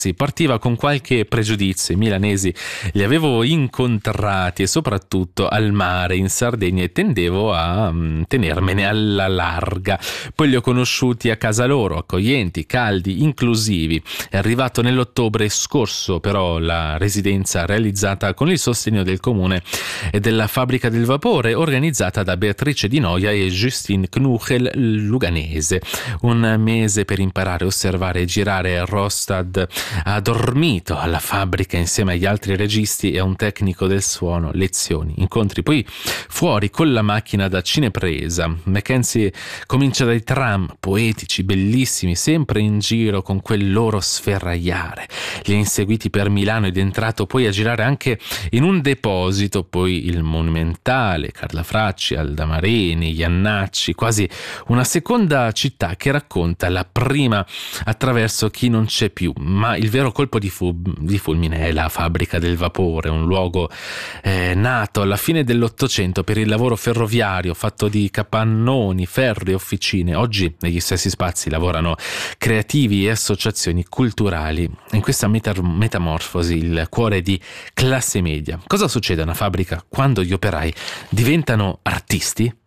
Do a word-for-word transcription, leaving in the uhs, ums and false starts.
partiva con qualche pregiudizio. I milanesi li avevo incontrati e soprattutto al mare in Sardegna e tendevo a um, tenermene alla larga. Poi li ho conosciuti a casa loro, accoglienti, caldi, inclusivi. È arrivato nell'ottobre scorso però la residenza realizzata con il sostegno del comune e della fabbrica del vapore, organizzata da Beatrice Di Noia e Justine Knuchel Luganese. Un mese per imparare, osservare e girare. Rostad ha dormito alla fabbrica insieme agli altri registi e a un tecnico del suono, lezioni, incontri poi fuori con la macchina da cinepresa. Mackenzie comincia dai tram poetici, bellissimi, sempre in giro con quel loro sferragliare. Li ha inseguiti per Milano ed è entrato poi a girare anche in un deposito, poi il Monumentale, Carla Fracci, Alda Marini, Iannacci, quasi una seconda città che racconta la prima attraverso Chi non c'è più. Ma il vero colpo di, fu- di fulmine è la fabbrica del vapore, un luogo eh, nato alla fine dell'Ottocento per il lavoro ferroviario, fatto di capannoni, ferri, officine. Oggi negli stessi spazi lavorano creativi e associazioni culturali. In questa meta- metamorfosi il cuore di classe media. Cosa succede a una fabbrica quando gli operai diventano artisti?